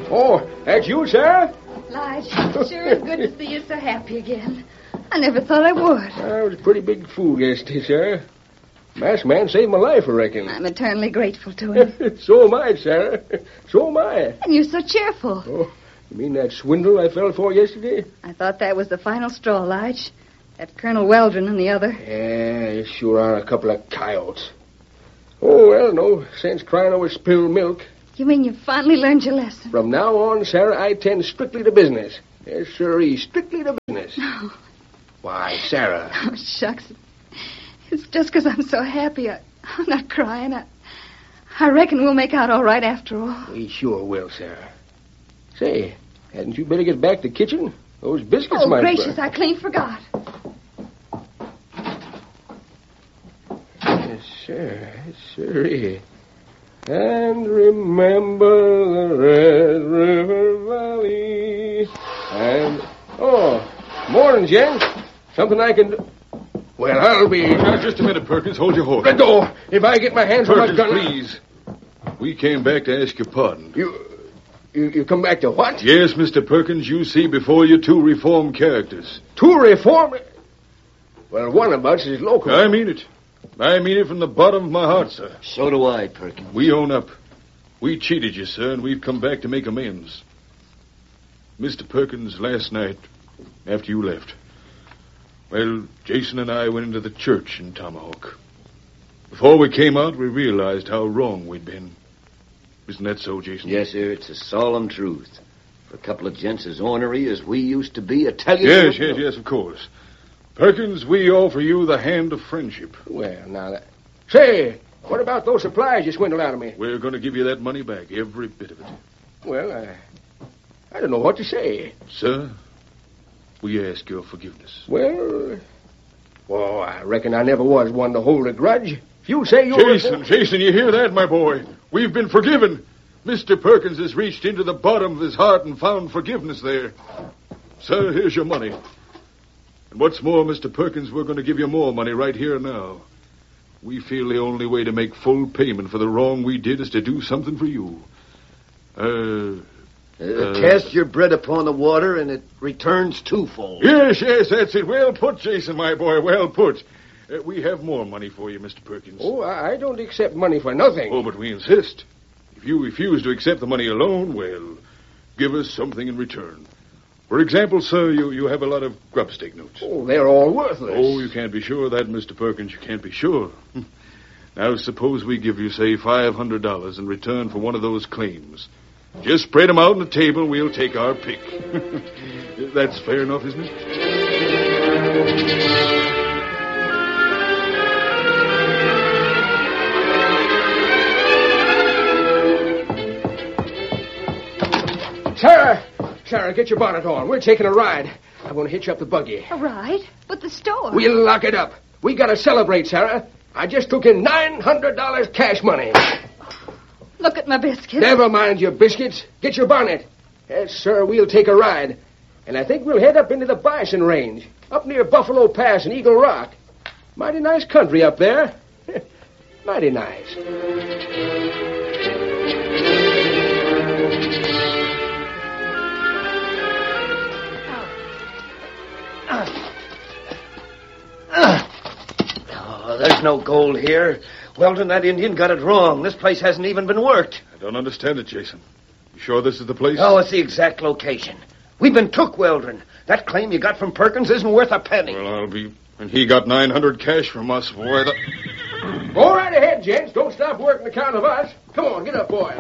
Oh, that's you, Sarah? Lige, sure is good to see you so happy again. I never thought I would. I was a pretty big fool yesterday, Sarah. Masked man saved my life, I reckon. I'm eternally grateful to him. So am I, Sarah. So am I. And you're so cheerful. Oh, you mean that swindle I fell for yesterday? I thought that was the final straw, Lige. That Colonel Weldon and the other. Yeah, you sure are a couple of coyotes. Oh, well, no sense crying over spilled milk. You mean you finally learned your lesson? From now on, Sarah, I tend strictly to business. Yes, sirree, strictly to business. No. Why, Sarah. Oh, shucks. It's just because I'm so happy. I'm not crying. I reckon we'll make out all right after all. We sure will, Sarah. Say, hadn't you better get back to the kitchen? Those biscuits might... Oh, gracious, I clean forgot. Yes, sir. Yes, sirree. And remember the Red River Valley. And... Oh, morning, gents. Something I can do... Well, I'll be... Now, just a minute, Perkins. Hold your horse. Let go. If I get my hands on my Perkins, gun... please. We came back to ask your pardon. You come back to what? Yes, Mr. Perkins, you see before you two reformed characters. Two reform... Well, one of us is local. I mean it. I mean it from the bottom of my heart, sir. So do I, Perkins. We own up. We cheated you, sir, and we've come back to make amends. Mr. Perkins, last night, after you left, well, Jason and I went into the church in Tomahawk. Before we came out, we realized how wrong we'd been. Isn't that so, Jason? Yes, sir, it's a solemn truth. For a couple of gents as ornery as we used to be, I tell you... Yes, of course. Perkins, we offer you the hand of friendship. Well, now that... Say, what about those supplies you swindled out of me? We're going to give you that money back, every bit of it. Well, I don't know what to say. Sir, we ask your forgiveness. Well, I reckon I never was one to hold a grudge. If you say you're... Jason, you hear that, my boy? We've been forgiven. Mr. Perkins has reached into the bottom of his heart and found forgiveness there. Sir, here's your money. And what's more, Mr. Perkins, we're going to give you more money right here now. We feel the only way to make full payment for the wrong we did is to do something for you. Cast your bread upon the water, and it returns twofold. Yes, that's it. Well put, Jason, my boy, well put. We have more money for you, Mr. Perkins. Oh, I don't accept money for nothing. Oh, but we insist. If you refuse to accept the money alone, well, give us something in return. For example, sir, you have a lot of grub stake notes. Oh, they're all worthless. Oh, you can't be sure of that, Mr. Perkins. You can't be sure. Now, suppose we give you, say, $500 in return for one of those claims. Just spread them out on the table, and we'll take our pick. That's fair enough, isn't it? Sarah, get your bonnet on. We're taking a ride. I'm going to hitch up the buggy. A ride? But the store. We'll lock it up. We got to celebrate, Sarah. I just took in $900 cash money. Look at my biscuits. Never mind your biscuits. Get your bonnet. Yes, sir, we'll take a ride. And I think we'll head up into the Bison Range, up near Buffalo Pass and Eagle Rock. Mighty nice country up there. Mighty nice. There's no gold here. Weldon, that Indian got it wrong. This place hasn't even been worked. I don't understand it, Jason. You sure this is the place? Oh, it's the exact location. We've been took, Weldon. That claim you got from Perkins isn't worth a penny. Well, I'll be... And he got $900 cash from us, boy. Go right ahead, gents. Don't stop working account of us. Come on, get up, boy.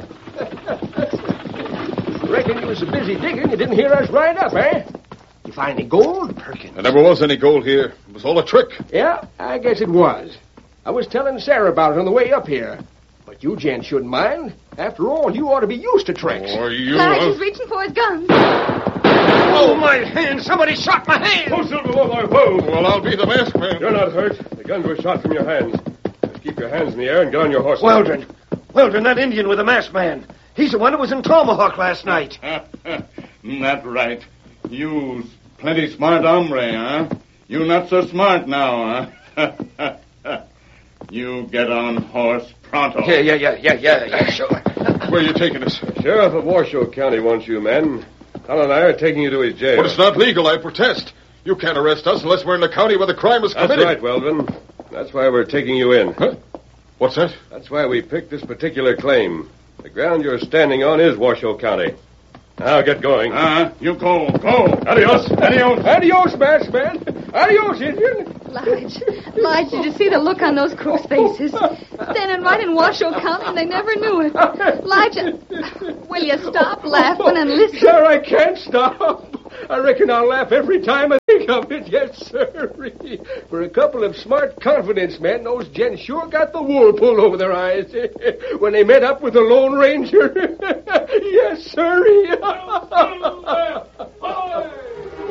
Reckon you was so busy digging you didn't hear us ride up, eh? You find any gold, Perkins? There never was any gold here. It was all a trick. Yeah, I guess it was. I was telling Sarah about it on the way up here. But you gents shouldn't mind. After all, you ought to be used to tricks. Oh, you... Lige is reaching for his gun. Oh, my hand! Somebody shot my hand! Oh, Silverwood, whoa! Well, I'll be the masked man. You're not hurt. The gun was shot from your hands. Just keep your hands in the air and get on your horse. Weldon, that Indian with the masked man. He's the one who was in Tomahawk last night. That's right. You plenty smart hombre, huh? You not so smart now, huh? You get on horse pronto. Yeah, sure. Where are you taking us? The sheriff of Washoe County wants you, men. Hal and I are taking you to his jail. But it's not legal, I protest. You can't arrest us unless we're in the county where the crime was committed. That's right, Weldon. That's why we're taking you in. Huh? What's that? That's why we picked this particular claim. The ground you're standing on is Washoe County. Now get going. You go. Adios. Adios, masked man. Adios, Indian. Lige, did you see the look on those crew's faces? Standing right in Washoe County, and they never knew it. Lige, will you stop laughing and listen? Sir, I can't stop. I reckon I'll laugh every time I think of it. Yes, sir. For a couple of smart confidence men, those gents sure got the wool pulled over their eyes when they met up with the Lone Ranger. Yes, sir.